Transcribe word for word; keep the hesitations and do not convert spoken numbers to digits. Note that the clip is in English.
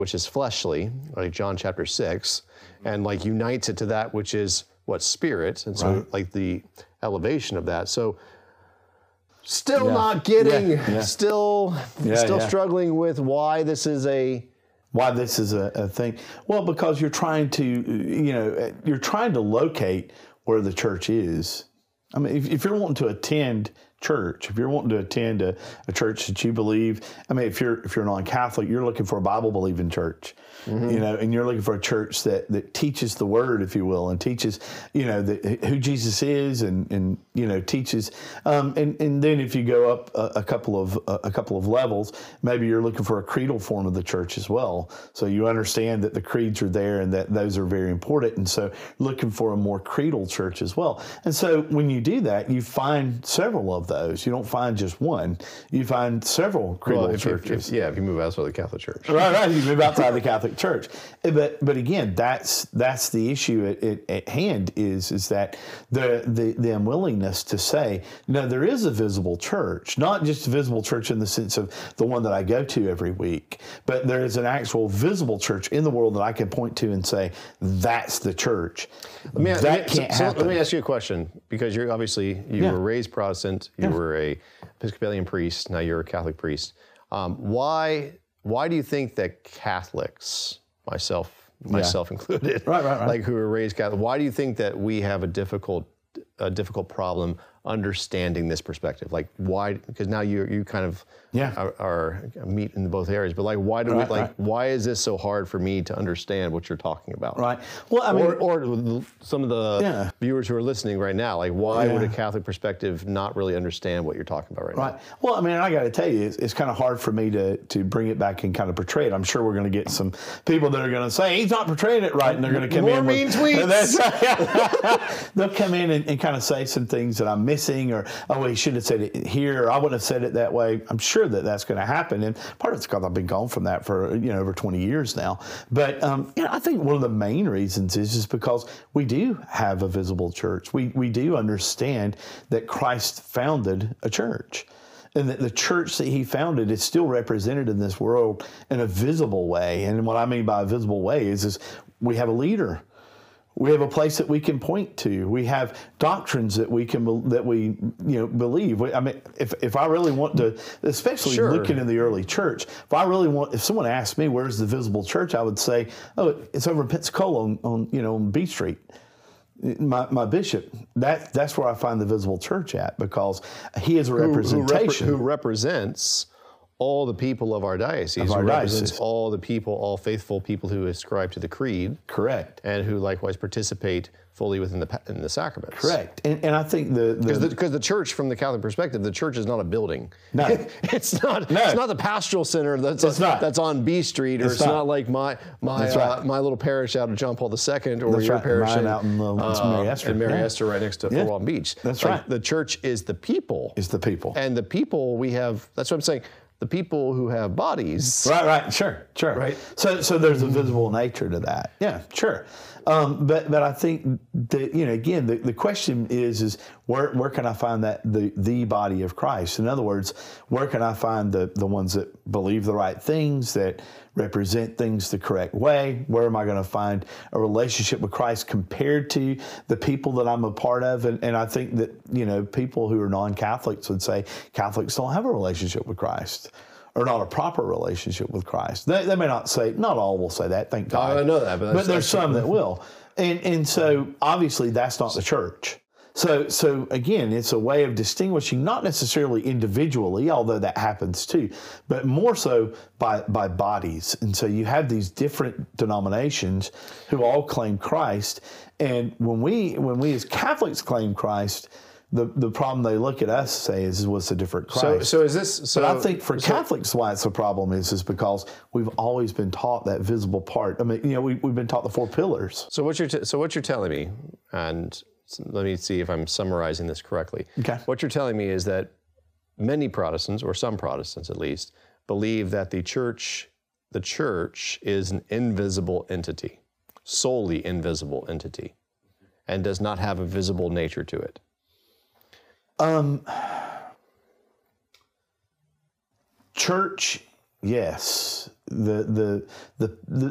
which is fleshly, like John chapter six, and like unites it to that which is what spirit, and so right. like the elevation of that. So still yeah. not getting, yeah. Yeah. still yeah, still yeah. struggling with why this is a why this is a, a thing. Well, because you're trying to, you know, you're trying to locate where the church is. I mean, if, if you're wanting to attend church, if you're wanting to attend a, a church that you believe, I mean, if you're if you're non-Catholic, you're looking for a Bible-believing church, mm-hmm. you know, and you're looking for a church that, that teaches the Word, if you will, and teaches, you know, the, who Jesus is, and, and you know, teaches, um, and and then if you go up a, a couple of a, a couple of levels, maybe you're looking for a creedal form of the church as well. So you understand that the creeds are there and that those are very important, and so looking for a more creedal church as well. And so when you do that, you find several of those. You don't find just one. You find several creedal well, if churches. You, if, yeah, if you move outside the Catholic Church. Right, right. You move outside the Catholic Church. But but again, that's that's the issue at, at, at hand is is that the, the the unwillingness to say, no, there is a visible church, not just a visible church in the sense of the one that I go to every week, but there is an actual visible church in the world that I can point to and say, that's the church. Let me, that let me, can't so, happen. So let me ask you a question, because you're obviously, you yeah. were raised Protestant, you yeah. were a Episcopalian priest, now you're a Catholic priest. Um, why why do you think that Catholics, myself myself yeah. included, right, right, right. like who were raised Catholic, why do you think that we have a difficult a difficult problem understanding this perspective? Like why, because now you you kind of yeah. are, are meet in both areas, but like why do right, we like right. why is this so hard for me to understand what you're talking about? Right. Well, I mean, or, or some of the yeah. viewers who are listening right now, like why yeah. would a Catholic perspective not really understand what you're talking about right, right. now? Right. Well, I mean, I got to tell you, it's, it's kind of hard for me to to bring it back and kind of portray it. I'm sure we're going to get some people that are going to say he's not portraying it right, and they're going to come More in mean with tweets. That's right. They'll come in and, and kind of say some things that I'm missing, or oh, he should have said it here, or I wouldn't have said it that way. I'm sure that that's going to happen, and part of it's because I've been gone from that for you know over twenty years now. But um, you know, I think one of the main reasons is just because we do have a visible church. We we do understand that Christ founded a church, and that the church that he founded is still represented in this world in a visible way. And what I mean by a visible way is, is we have a leader. We have a place that we can point to. We have doctrines that we can that we you know believe. We, I mean, if if I really want to, especially sure. looking in the early church, if I really want, if someone asked me where's the visible church, I would say, oh, it's over in Pensacola on, on you know on B Street. My my bishop, that that's where I find the visible church at, because he is a representation who, who, repre- who represents all the people of our diocese, of our who diocese. represents all the people, all faithful people who ascribe to the creed. Correct. And who likewise participate fully within the in the sacraments. Correct. And and I think the because the, the, the church, from the Catholic perspective, the church is not a building. No, it's not. No. It's not the pastoral center that's it's on, not. that's on B Street, or it's, it's not. not like my my right. uh, my little parish out of John Paul the Second, or that's your right. parish Mine in, out in uh, uh, Mary Esther, in Mary yeah. Esther, right next to yeah. Fort Walton Beach. That's like, right. The church is the people. Is the people. And the people we have. That's what I'm saying. The people who have bodies. Right, right, sure, sure. Right. So, so there's a visible nature to that. Yeah, sure. Um, but, but I think that, you know, again, the, the question is, is where, where can I find that the, the body of Christ? In other words, where can I find the, the ones that believe the right things, that represent things the correct way? Where am I going to find a relationship with Christ compared to the people that I'm a part of? And, and I think that, you know, people who are non-Catholics would say Catholics don't have a relationship with Christ, or not a proper relationship with Christ. They, they may not say, not all will say that, thank God. I know that, but, but there's some that will. And and so obviously that's not the church. So so again, it's a way of distinguishing, not necessarily individually, although that happens too, but more so by by bodies. And so you have these different denominations who all claim Christ. And when we when we as Catholics claim Christ, The the problem they look at us say is, what's a different Christ? So, so is this? So, but I think for so, Catholics, why it's a problem is is because we've always been taught that visible part. I mean, you know, we we've been taught the four pillars. So what you're t- so what you're telling me, and let me see if I'm summarizing this correctly. Okay. What you're telling me is that many Protestants, or some Protestants at least, believe that the church, the church is an invisible entity, solely invisible entity, and does not have a visible nature to it. Um, church Yes. The, the the the